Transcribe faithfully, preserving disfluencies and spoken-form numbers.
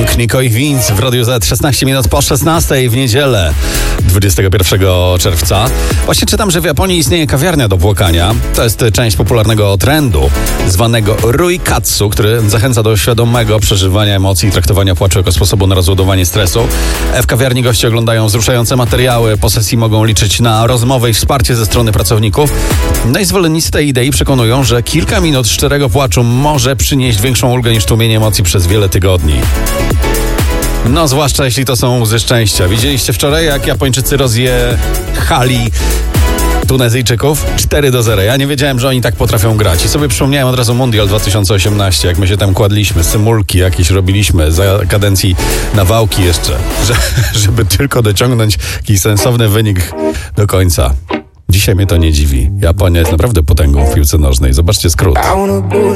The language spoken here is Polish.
Young, Nico i Vince w Radiu Z, szesnaście minut po szesnastej w niedzielę dwudziestego pierwszego czerwca. Właśnie czytam, że w Japonii istnieje kawiarnia do płakania. To jest część popularnego trendu zwanego Ruikatsu, który zachęca do świadomego przeżywania emocji i traktowania płaczu jako sposobu na rozładowanie stresu. W kawiarni goście oglądają wzruszające materiały, po sesji mogą liczyć na rozmowę i wsparcie ze strony pracowników. No i zwolennicy tej idei przekonują, że kilka minut szczerego płaczu może przynieść większą ulgę niż tłumienie emocji przez wiele tygodni. No, zwłaszcza jeśli to są łzy szczęścia. Widzieliście wczoraj, jak Japończycy rozjechali Tunezyjczyków? cztery do zera. Ja nie wiedziałem, że oni tak potrafią grać. I sobie przypomniałem od razu Mundial dwa tysiące osiemnaście, jak my się tam kładliśmy, symulki jakieś robiliśmy, za kadencji Nawałki jeszcze, że, żeby tylko dociągnąć jakiś sensowny wynik do końca. Dzisiaj mnie to nie dziwi. Japonia jest naprawdę potęgą w piłce nożnej. Zobaczcie skrót.